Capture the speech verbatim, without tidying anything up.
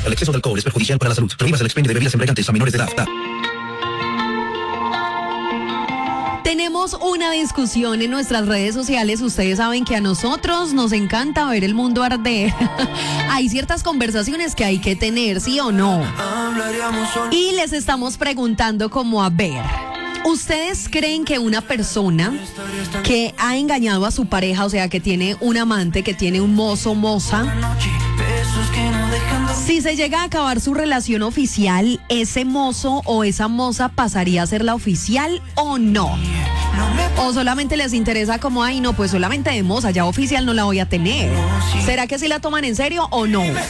El exceso de alcohol es perjudicial para la salud. Prohíbas el expendio de bebidas embriagantes a menores de edad. Ta. Tenemos una discusión en nuestras redes sociales. Ustedes saben que a nosotros nos encanta ver el mundo arder. Hay ciertas conversaciones que hay que tener, ¿sí o no? Y les estamos preguntando como a ver, ¿ustedes creen que una persona que ha engañado a su pareja, o sea, que tiene un amante, que tiene un mozo, moza, si se llega a acabar su relación oficial, ese mozo o esa moza pasaría a ser la oficial o no? ¿O solamente les interesa como, ay, no, pues solamente de moza, ya oficial no la voy a tener? ¿Será que sí la toman en serio o no?